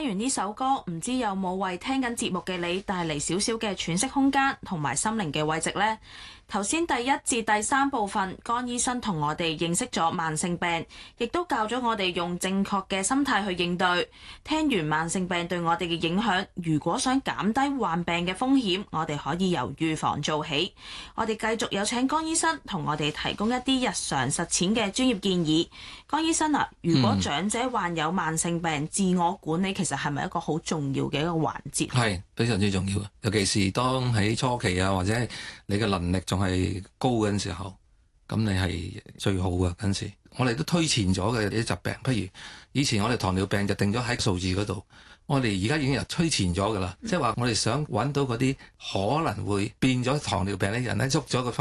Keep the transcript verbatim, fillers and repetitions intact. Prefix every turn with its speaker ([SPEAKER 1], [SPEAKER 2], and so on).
[SPEAKER 1] 完呢首歌，唔知有冇為聽緊節目嘅你帶嚟少少嘅喘息空間同埋心靈嘅慰藉呢？頭先第一至第三部分，江醫生同我哋認識咗慢性病，亦都教咗我哋用正確嘅心態去應對。聽完慢性病對我哋嘅影響，如果想減低患病嘅風險，我哋可以由預防做起。我哋繼續有請江醫生同我哋提供一啲日常實踐嘅專業建議。江醫生啊，如果長者患有慢性病，嗯、自我管理其實係咪一個好重要嘅一個環節？
[SPEAKER 2] 係非常之重要，尤其是當喺初期啊，或者你嘅能力仲係高嗰陣時候，咁你係最好嘅嗰陣時。我哋都推前咗嘅啲疾病，譬如以前我哋糖尿病就定咗喺數字嗰度，我哋而家已經又推前咗㗎啦。即係話我哋想揾到嗰啲可能會變咗糖尿病嘅人咧，捉咗個